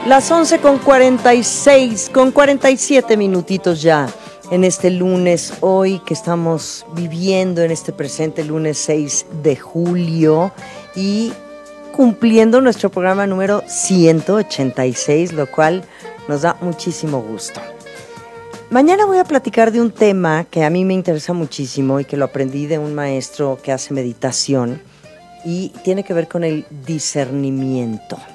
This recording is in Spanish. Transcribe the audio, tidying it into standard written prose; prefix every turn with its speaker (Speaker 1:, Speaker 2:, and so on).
Speaker 1: Las 11:46, con 47 minutitos ya en este lunes, hoy que estamos viviendo en este presente lunes 6 de julio y cumpliendo nuestro programa número 186, lo cual nos da muchísimo gusto. Mañana voy a platicar de un tema que a mí me interesa muchísimo y que lo aprendí de un maestro que hace meditación y tiene que ver con el discernimiento.